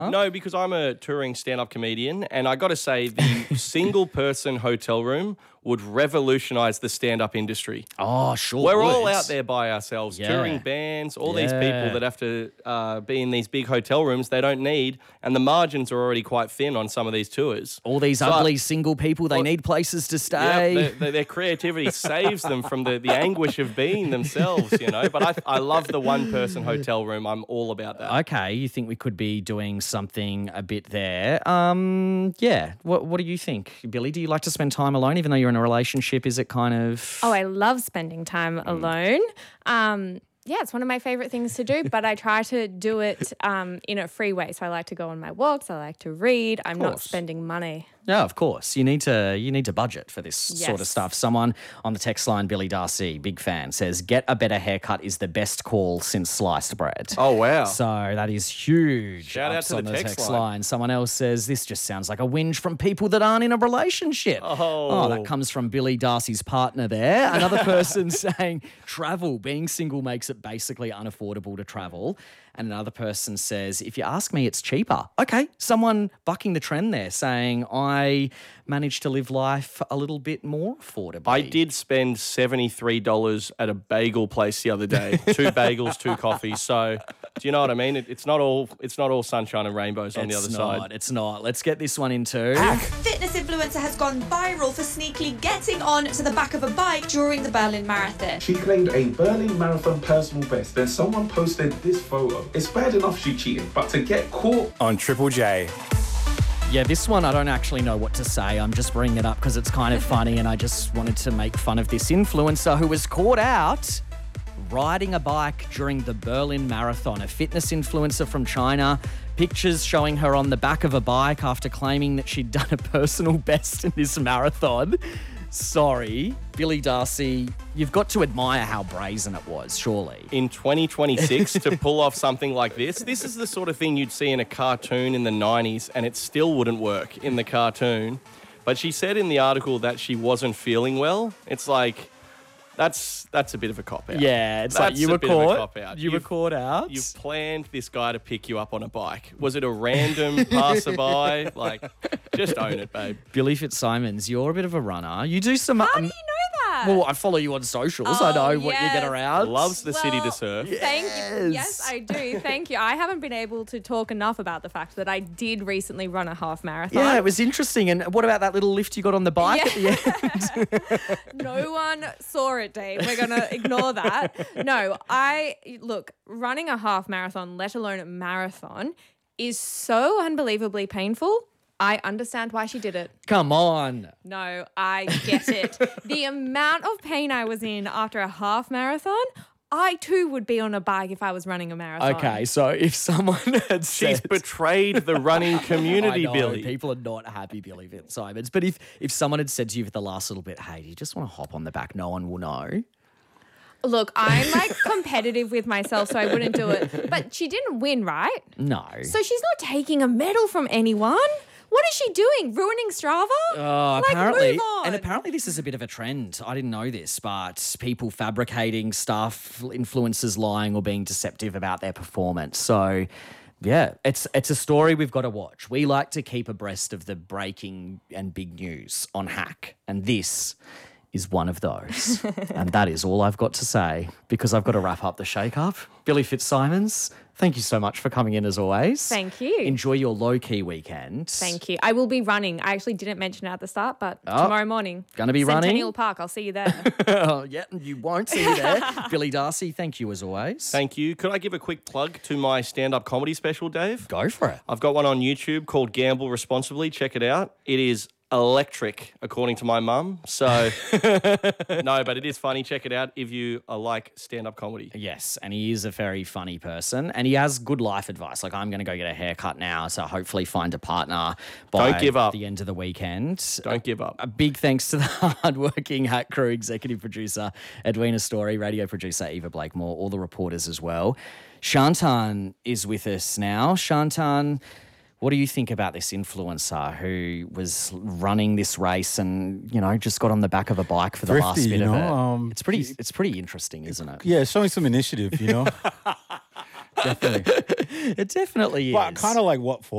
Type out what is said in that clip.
No, because I'm a touring stand-up comedian, and I got to say, the single-person hotel room would revolutionise the stand-up industry. Oh, sure. We're all out there by ourselves, Yeah. touring bands, all these people that have to be in these big hotel rooms they don't need, and the margins are already quite thin on some of these tours. All these ugly single people, they need places to stay. Yeah, their creativity saves them from the anguish of being themselves, you know. But I love the one-person hotel room. I'm all about that. Okay, you think we could be doing something a bit there. Yeah. What do you think, Billy? Do you like to spend time alone, even though you're in a relationship? Is it kind of... Oh, I love spending time alone. Yeah, it's one of my favorite things to do, but I try to do it in a free way. So I like to go on my walks. I like to read. I'm not spending money. Yeah, of course. You need to budget for this sort of Yes. stuff. Someone on the text line, Billy Darcy, big fan, says, get a better haircut is the best call since sliced bread. Oh, wow. So that is huge. Shout out Ups to on the text line. line. Someone else says, this just sounds like a whinge from people that aren't in a relationship. Oh, that comes from Billy Darcy's partner there. Another person saying, travel, being single makes it basically unaffordable to travel. And another person says, if you ask me, it's cheaper. Okay, someone bucking the trend there saying, I managed to live life a little bit more affordably. I did spend $73 at a bagel place the other day. 2 bagels, 2 coffees. So, do you know what I mean? It's not all sunshine and rainbows on the other side. It's not. Let's get this one in too. Fitness influencer has gone viral for sneakily getting on to the back of a bike during the Berlin Marathon. She claimed a Berlin Marathon personal best. Then someone posted this photo. It's bad enough she cheated, but to get caught on Triple J. Yeah, this one I don't actually know what to say. I'm just bringing it up because it's kind of funny and I just wanted to make fun of this influencer who was caught out riding a bike during the Berlin Marathon. A fitness influencer from China. Pictures showing her on the back of a bike after claiming that she'd done a personal best in this marathon. Sorry, Billy Darcy, you've got to admire how brazen it was, surely. In 2026, to pull off something like this is the sort of thing you'd see in a cartoon in the 90s, and it still wouldn't work in the cartoon. But she said in the article that she wasn't feeling well. It's like, that's a bit of a cop-out. Yeah, it's That's like you a were bit of a caught. cop-out. You were caught out. You've planned this guy to pick you up on a bike. Was it a random passerby? Like, just own it, babe. Billy Fitzsimons, you're a bit of a runner. You do some... How do you know that? Well, I follow you on socials. I know what you get yes. around. Loves the city to surf. Thank you. Yes, I do. Thank you. I haven't been able to talk enough about the fact that I did recently run a half marathon. Yeah, it was interesting. And what about that little lift you got on the bike at the end? No one saw it, Dave. We're going to ignore that. No, look, running a half marathon, let alone a marathon, is so unbelievably painful. I understand why she did it. Come on. No, I get it. The amount of pain I was in after a half marathon, I too would be on a bike if I was running a marathon. Okay, so if someone had said... She's betrayed the running community, I know, Billy. people are not happy, Billy Fitzsimons. But if someone had said to you for the last little bit, hey, do you just want to hop on the back? No one will know. Look, I'm like competitive with myself, so I wouldn't do it. But she didn't win, right? No. So she's not taking a medal from anyone. What is she doing? Ruining Strava? Apparently, move on. and apparently this is a bit of a trend. I didn't know this, but people fabricating stuff, influencers lying or being deceptive about their performance. So, yeah, it's a story we've got to watch. We like to keep abreast of the breaking and big news on Hack, and this is one of those. And that is all I've got to say because I've got to wrap up the shake-up. Billy Fitzsimons, thank you so much for coming in as always. Thank you. Enjoy your low-key weekend. Thank you. I will be running. I actually didn't mention it at the start, but tomorrow morning. Gonna be running? Centennial Park. I'll see you there. Oh, yeah, you won't see me there. Billy Darcy, thank you as always. Thank you. Could I give a quick plug to my stand-up comedy special, Dave? Go for it. I've got one on YouTube called Gamble Responsibly. Check it out. It is electric, according to my mum. So, no, but it is funny. Check it out if you like stand-up comedy. Yes, and he is a very funny person and he has good life advice. Like, I'm going to go get a haircut now, so hopefully find a partner by Don't give up. the end of the weekend. Don't give up. A big thanks to the hardworking Hack crew, executive producer Edwina Story, radio producer Eva Blakemore, all the reporters as well. Shantan is with us now. Shantan, what do you think about this influencer who was running this race and, just got on the back of a bike for the last Thrifty, bit you of know, it? It's pretty interesting, isn't it? Yeah, showing some initiative, Definitely. It definitely is. But kind of like what for?